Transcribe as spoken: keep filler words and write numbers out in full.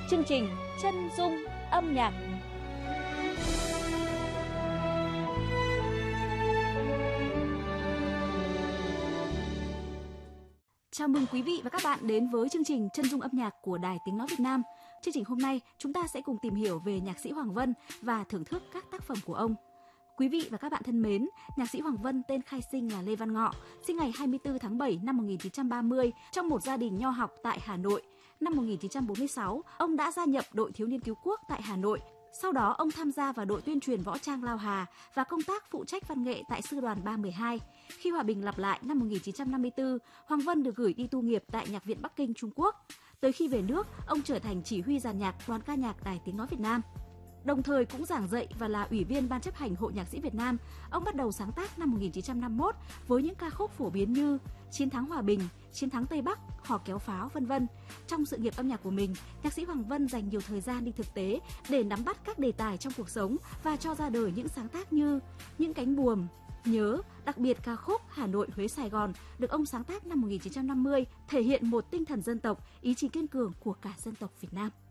chương trình Chân dung âm nhạc. Chào mừng quý vị và các bạn đến với chương trình Chân dung âm nhạc của Đài Tiếng nói Việt Nam. Chương trình hôm nay chúng ta sẽ cùng tìm hiểu về nhạc sĩ Hoàng Vân và thưởng thức các tác phẩm của ông. Quý vị và các bạn thân mến, nhạc sĩ Hoàng Vân tên khai sinh là Lê Văn Ngọ, sinh ngày hai mươi tư tháng bảy năm một nghìn chín trăm ba mươi trong một gia đình nho học tại Hà Nội. Năm một nghìn chín trăm bốn mươi sáu, ông đã gia nhập đội thiếu niên cứu quốc tại Hà Nội. Sau đó, ông tham gia vào đội tuyên truyền võ trang Lao Hà và công tác phụ trách văn nghệ tại Sư đoàn ba mười hai. Khi hòa bình lặp lại năm một nghìn chín trăm năm mươi tư, Hoàng Vân được gửi đi tu nghiệp tại Nhạc viện Bắc Kinh, Trung Quốc. Tới khi về nước, ông trở thành chỉ huy dàn nhạc Đoàn ca nhạc Đài Tiếng nói Việt Nam. Đồng thời cũng giảng dạy và là ủy viên ban chấp hành Hội Nhạc sĩ Việt Nam. Ông bắt đầu sáng tác năm một nghìn chín trăm năm mươi mốt với những ca khúc phổ biến như Chiến thắng Hòa bình, Chiến thắng Tây Bắc, Hò kéo pháo, vân vân. Trong sự nghiệp âm nhạc của mình, nhạc sĩ Hoàng Vân dành nhiều thời gian đi thực tế để nắm bắt các đề tài trong cuộc sống và cho ra đời những sáng tác như Những cánh buồm, Nhớ, đặc biệt ca khúc Hà Nội, Huế, Sài Gòn được ông sáng tác năm một nghìn chín trăm năm mươi, thể hiện một tinh thần dân tộc, ý chí kiên cường của cả dân tộc Việt Nam.